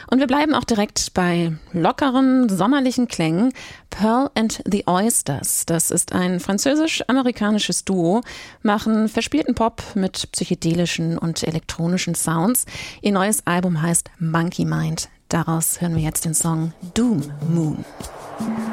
Und wir bleiben auch direkt bei lockeren, sommerlichen Klängen. Pearl and the Oysters, das ist ein französisch-amerikanisches Duo, machen verspielten Pop mit psychedelischen und elektronischen Sounds. Ihr neues Album heißt Monkey Mind. Daraus hören wir jetzt den Song Doom Moon.